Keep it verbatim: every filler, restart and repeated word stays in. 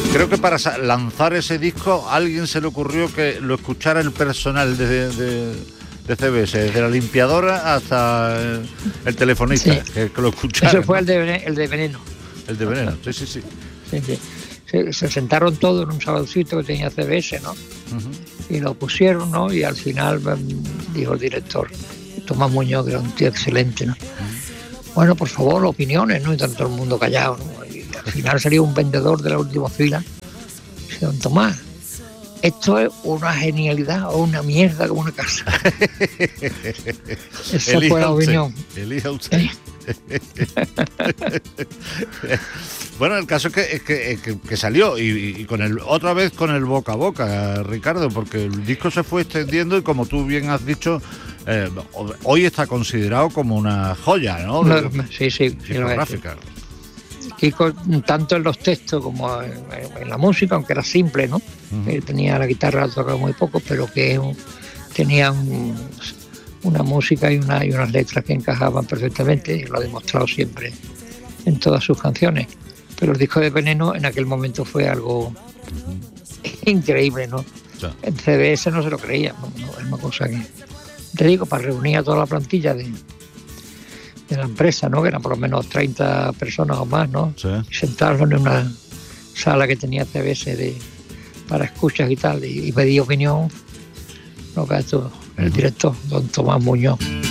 Creo que para lanzar ese disco a alguien se le ocurrió que lo escuchara el personal de, de, de C B S, desde la limpiadora hasta el, el telefonista, sí. que, que lo escuchara. Eso fue, ¿no? el, de, el de Veneno. El de Veneno, sí, sí, sí. sí, sí. Se, se sentaron todos en un saloncito que tenía C B S, ¿no? Uh-huh. Y lo pusieron, ¿no? Y al final dijo el director, Tomás Muñoz, que era un tío excelente, ¿no? Uh-huh. Bueno, por favor, opiniones, ¿no? Y todo el mundo callado, ¿no? Y al final salió un vendedor de la última fila. Dice, don Tomás, esto es una genialidad o una mierda como una casa. Esa elija fue la usted, opinión. Elija usted. ¿Eh? Bueno, el caso es que, es que, es que, que salió y, y con el otra vez con el boca a boca, Ricardo, porque el disco se fue extendiendo y como tú bien has dicho, eh, hoy está considerado como una joya, ¿no? De, sí, sí, discográfica. Y con, tanto en los textos como en, en la música, aunque era simple, ¿no? Uh-huh. Él tenía la guitarra, tocaba muy poco, pero que un, tenía un, una música y, una, y unas letras que encajaban perfectamente, y lo ha demostrado siempre en todas sus canciones. Pero el disco de Veneno en aquel momento fue algo uh-huh. increíble, ¿no? Sí. En C B S no se lo creía, no, no, es una cosa que, te digo, para reunir a toda la plantilla de, de la empresa, ¿no? Que eran por lo menos treinta personas o más, ¿no? Sí. Y sentarlos en una sala que tenía C B S de, para escuchas y tal, y, y pedir opinión, lo que ha hecho el uh-huh. director, don Tomás Muñoz.